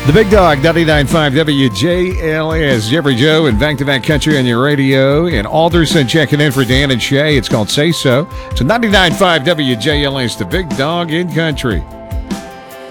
The Big Dog, 99.5 WJLS. Jeffrey Joe and Back-to-Back Country on your radio. In Alderson, checking in for Dan and Shay. It's called Say So. It's 99.5 WJLS, The Big Dog in Country.